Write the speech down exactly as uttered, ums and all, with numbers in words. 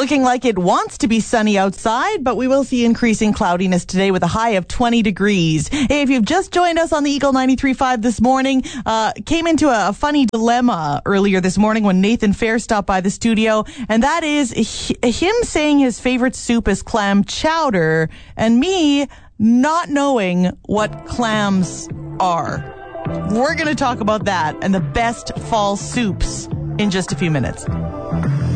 Looking like it wants to be sunny outside, but we will see increasing cloudiness today with a high of twenty degrees. Hey, if you've just joined us on the Eagle ninety-three point five this morning, uh, came into a, a funny dilemma earlier this morning when Nathan Fair stopped by the studio, and that is h- him saying his favorite soup is clam chowder, and me not knowing what clams are. We're going to talk about that and the best fall soups in just a few minutes.